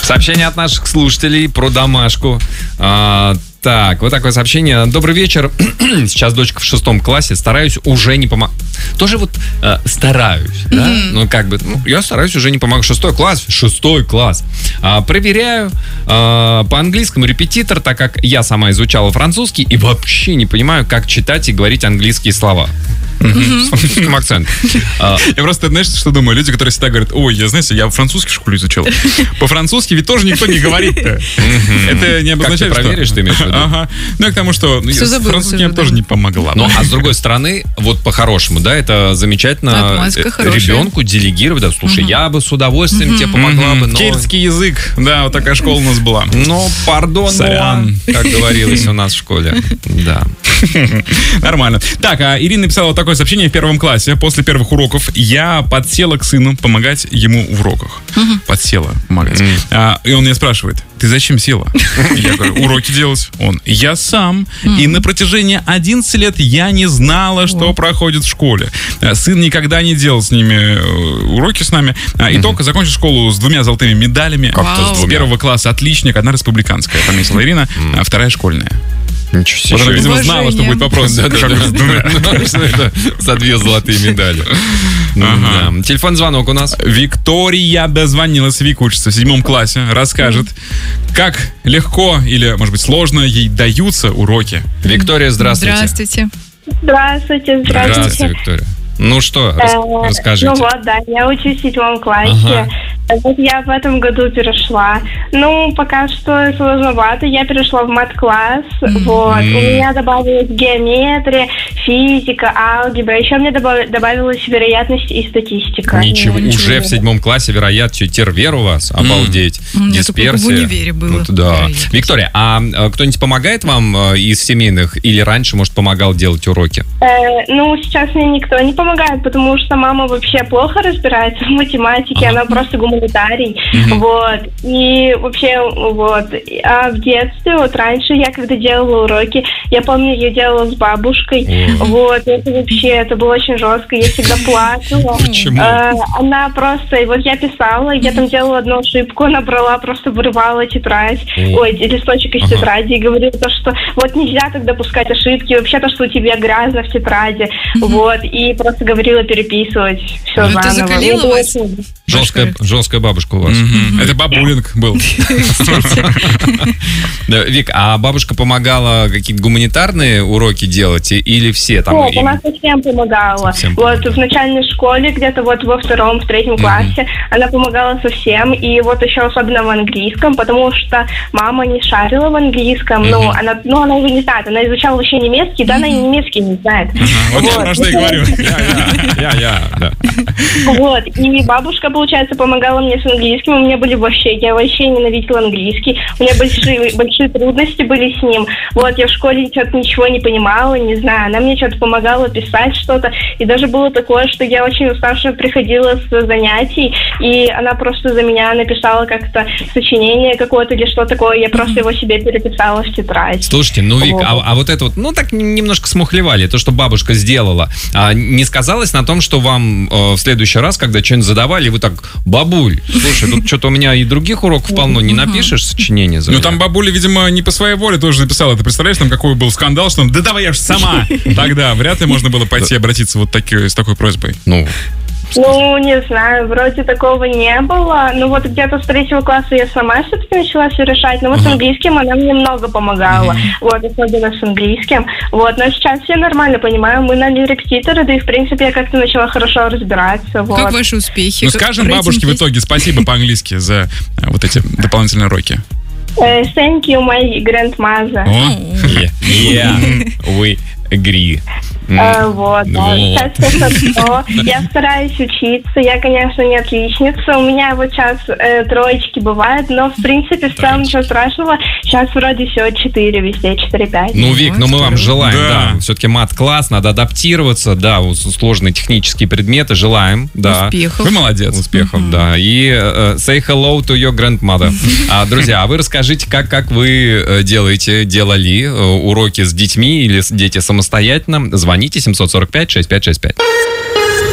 Сообщение от наших слушателей про домашку. Так, вот такое сообщение. Добрый вечер. Сейчас дочка в 6 классе. Стараюсь уже не помогать. Тоже вот стараюсь, да? Ну, как бы, я стараюсь уже не помогать. 6 класс. Проверяю по английскому репетитор, так как я сама изучала французский и вообще не понимаю, как читать и говорить английские слова. С французским акцентом. Я просто, знаешь, что думаю? Люди, которые всегда говорят: ой, я французский в школе изучал. По-французски ведь тоже никто не говорит-то. Это не обозначает, что... Как ты проверишь, ты имеешь в виду? Ага. Ну, и к тому, что французский мне тоже не помогла. Ну, а с другой стороны, вот по-хорошему, да, это замечательно ребенку делегировать. Да, слушай, я бы с удовольствием тебе помогла бы, но... Кельтский язык, да, вот такая школа у нас была. Но, пардон, сорян, как говорилось у нас в школе. Да. Нормально. Так, а Ирина написала такое сообщение в 1 классе. После первых уроков я подсела к сыну помогать ему в уроках. Подсела помогать. И он меня спрашивает: ты зачем села? Я говорю: уроки делать. Он: я сам. И на протяжении 11 лет я не знала, что проходит в школе. Сын никогда не делал с ними уроки с нами. Итог: закончил школу с 2 золотыми медалями. С 1 класса отличник, 1 республиканская, пометила Ирина, 2 школьная. Ничего себе. Вот она, видимо, знала, что будет вопрос. За 2 золотые медали. Телефон звонок у нас. Виктория дозвонилась. Вика учится в 7 классе. Расскажет, как легко или, может быть, сложно ей даются уроки. Виктория, здравствуйте. Здравствуйте. Здравствуйте, Виктория. Ну что, расскажите. Ну вот, да, я учусь в 7 классе. Вот я в этом году перешла. Ну, пока что сложновато. Я перешла в мат-класс. Вот. У меня добавилась геометрия, физика, алгебра. Еще мне добавилась вероятность и статистика. Ничего, уже в 7 классе вероятность тервер у вас? Обалдеть. Дисперсия. В универе было. Вот, да. Виктория, а кто-нибудь помогает вам из семейных или раньше, может, помогал делать уроки? Ну, сейчас мне никто не помогает, потому что мама вообще плохо разбирается в математике. Она просто гуманитарий. Вот. И вообще, вот. А в детстве, вот раньше я когда делала уроки, я помню, я делала с бабушкой. Вот. Это вообще, это было очень жестко. Я всегда плакала. Почему? Она просто, вот я писала, я там делала одну ошибку, она брала, просто вырывала тетрадь, листочек из тетради и говорила то, что вот нельзя так допускать ошибки, вообще то, что у тебя грязно в тетради. Вот. И просто говорила переписывать все заново. Ты закалила вас? Жесткая бабушка у вас. Это бабулинг был. Вик, а бабушка помогала какие-то гуманитарные уроки делать или все? Нет, она совсем помогала. Вот в начальной школе, где-то вот во 2-м, в 3-м классе, она помогала совсем. И вот еще особенно в английском, потому что мама не шарила в английском. Ну, она уже не знает. Она изучала вообще немецкий, да, она и немецкий не знает. Вот я про что и говорю. Вот, и бабушка, получается, помогала мне с английским. У меня были я вообще ненавидела английский. У меня большие трудности были с ним. Вот, я в школе что-то ничего не понимала, не знаю. Она мне что-то помогала писать что-то. И даже было такое, что я очень уставшая приходила с занятий, и она просто за меня написала как-то сочинение какое-то или что такое. Я просто его себе переписала в тетрадь. Слушайте, ну, Вик, а вот это вот, ну, так немножко смухлевали, то, что бабушка сделала. Не сказалось на том, что вам в следующий раз, когда что-нибудь задавали, вы так: бабуль, слушай, тут что-то у меня и других уроков полно, не напишешь сочинение за меня? Ну, там бабуля, видимо, не по своей воле тоже написала. Ты представляешь, там какой был скандал, что да давай я ж сама. Тогда вряд ли можно было пойти обратиться вот с такой просьбой. Ну, не знаю, вроде такого не было. Ну, вот где-то с 3 класса я сама все-таки начала все решать. Но вот с английским она мне много помогала. Вот, особенно с английским. Вот, но сейчас все нормально понимаю. Мы на репетиторы, да и, в принципе, я как-то начала хорошо разбираться. Вот. Как ваши успехи? Ну, скажем бабушке в итоге спасибо по-английски за вот эти дополнительные уроки. Thank you, my grandmother. Yeah, we agree. Вот, да. Сейчас все хорошо. Я стараюсь учиться. Я, конечно, не отличница. У меня вот сейчас 3 бывают, но, в принципе, в целом ничего страшного. Сейчас вроде все 4 везде, 4-5. Ну, Вик, ну мы вам желаем, да. Все-таки мат-класс, надо адаптироваться, да, сложные технические предметы. Желаем, да. Успехов. Вы молодец. Успехов, да. И say hello to your grandmother. Друзья, а вы расскажите, как вы делали уроки с детьми или дети самостоятельно? Звоните 745-6565.